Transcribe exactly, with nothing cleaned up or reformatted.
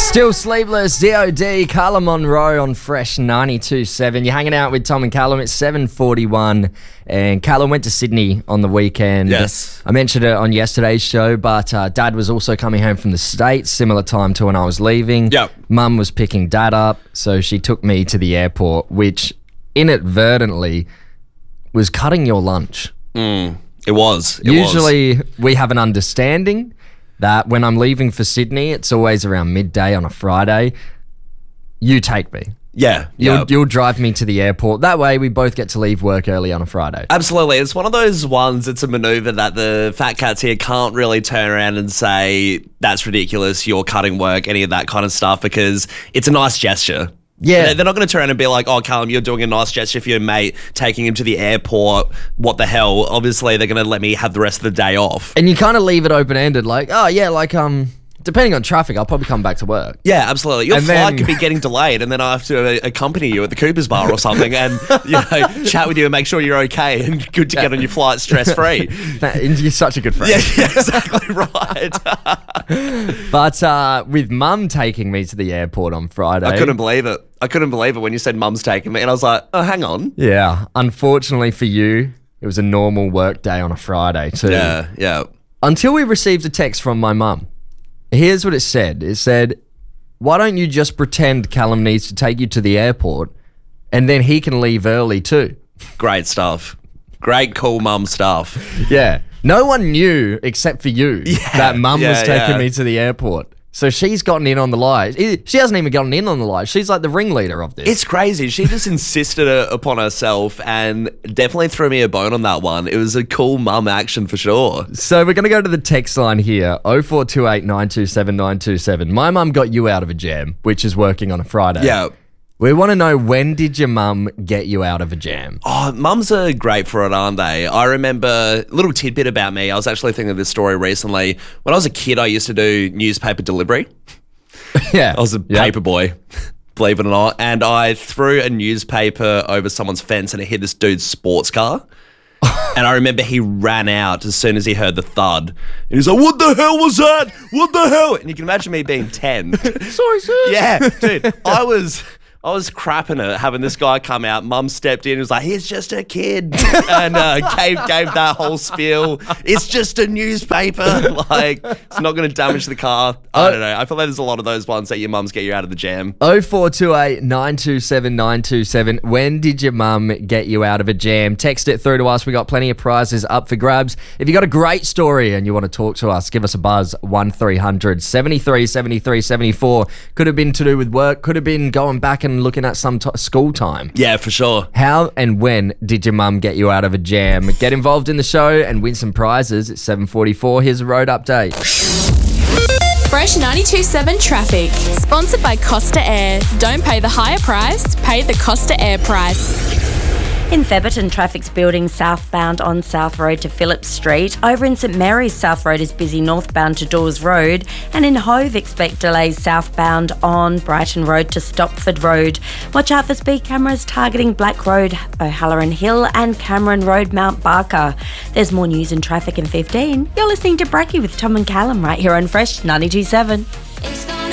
Still Sleepless, D O D, Carla Monroe on Fresh ninety-two point seven. You're hanging out with Tom and Callum. It's seven forty-one, and Callum went to Sydney on the weekend. Yes. I mentioned it on yesterday's show, but uh, Dad was also coming home from the States, similar time to when I was leaving. Yep. Mum was picking Dad up, so she took me to the airport, which inadvertently was cutting your lunch. Mm, it was. It Usually was. we have an understanding that when I'm leaving for Sydney, it's always around midday on a Friday. You take me. Yeah. You'll, yeah. you'll drive me to the airport. That way we both get to leave work early on a Friday. Absolutely. It's one of those ones, it's a maneuver that the fat cats here can't really turn around and say, that's ridiculous, you're cutting work, any of that kind of stuff, because it's a nice gesture. Yeah. They're not going to turn around and be like, oh, Callum, you're doing a nice gesture for your mate, taking him to the airport. What the hell? Obviously, they're going to let me have the rest of the day off. And you kind of leave it open-ended, like, oh, yeah, like, um, depending on traffic, I'll probably come back to work. Yeah, absolutely. Your And flight then- could be getting delayed, and then I have to uh, accompany you at the Cooper's Bar or something and, you know, chat with you and make sure you're okay and good to get on your flight stress-free. That- You're such a good friend. Yeah, yeah, exactly right. But uh, with Mum taking me to the airport on Friday. I couldn't believe it. I couldn't believe it when you said Mum's taking me, and I was like, oh, hang on. Yeah. Unfortunately for you, it was a normal work day on a Friday too. Yeah, yeah. Until we received a text from my mum. Here's what it said. It said, why don't you just pretend Callum needs to take you to the airport and then he can leave early too? Great stuff. Great, cool mum stuff. Yeah. No one knew except for you that Mum yeah, was taking yeah. me to the airport. So she's gotten in on the lie. She hasn't even gotten in on the lie. She's like the ringleader of this. It's crazy. She just insisted uh, upon herself and definitely threw me a bone on that one. It was a cool mum action for sure. So we're going to go to the text line here, oh four two eight, nine two seven, nine two seven. My mum got you out of a jam, which is working on a Friday. Yeah. We want to know, when did your mum get you out of a jam? Oh, mums are great for it, aren't they? I remember, little tidbit about me, I was actually thinking of this story recently. When I was a kid, I used to do newspaper delivery. Yeah. I was a Yep. paper boy, believe it or not. And I threw a newspaper over someone's fence and it hit this dude's sports car. And I remember he ran out as soon as he heard the thud. And he's like, what the hell was that? What the hell? And you can imagine me being ten. Sorry, sir. Yeah, dude, I was... I was crapping it, having this guy come out. Mum stepped in and was like, he's just a kid. And uh, gave, gave that whole spiel. It's just a newspaper. Like, it's not going to damage the car. I don't know. I feel like there's a lot of those ones that your mums get you out of the jam. oh four two eight, nine two seven, nine two seven. When did your mum get you out of a jam? Text it through to us. We got plenty of prizes up for grabs. If you got a great story and you want to talk to us, give us a buzz. one three hundred, seventy-three, seventy-three, seventy-four. Could have been to do with work. Could have been going back and looking at some t- school time. Yeah, for sure. How and when did your mum get you out of a jam? Get involved in the show and win some prizes. It's seven forty-four. Here's a road update. Fresh ninety-two point seven traffic. Sponsored by Costa Air. Don't pay the higher price, pay the Costa Air price. In Theberton, traffic's building southbound on South Road to Phillips Street. Over in St Mary's, South Road is busy northbound to Dawes Road. And in Hove, expect delays southbound on Brighton Road to Stopford Road. Watch out for speed cameras targeting Black Road, O'Halloran Hill and Cameron Road, Mount Barker. There's more news and traffic in fifteen. You're listening to Bracky with Tom and Callum right here on Fresh ninety-two point seven.